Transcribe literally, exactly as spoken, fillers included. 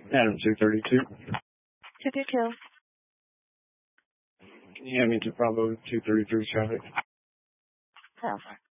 Adam two thirty-two. two two two. Can you have me to Bravo two thirty-three traffic? Perfect.